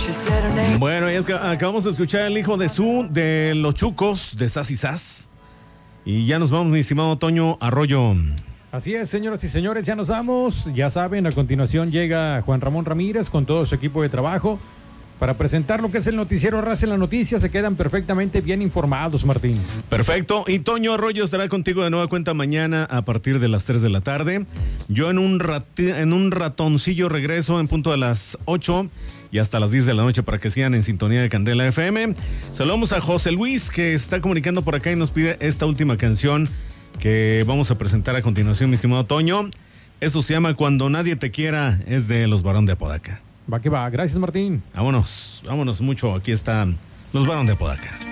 Bueno, y es que acabamos de escuchar el hijo de los Chucos, de Sass y Sass. Y ya nos vamos, mi estimado Toño Arroyo. Así es, señoras y señores, ya nos vamos. Ya saben, a continuación llega Juan Ramón Ramírez con todo su equipo de trabajo para presentar lo que es el noticiero Raza en la Noticia. Se quedan perfectamente bien informados, Martín. Perfecto. Y Toño Arroyo estará contigo de nueva cuenta mañana a partir de las 3 de la tarde. Yo en un ratoncillo regreso en punto de las 8 y hasta las 10 de la noche para que sigan en sintonía de Candela FM. Saludamos a José Luis, que está comunicando por acá y nos pide esta última canción que vamos a presentar a continuación, mi estimado Toño. Eso se llama Cuando Nadie Te Quiera, es de Los Barón de Apodaca. Va que va. Gracias, Martín. Vámonos mucho. Aquí están Los Barón de Apodaca.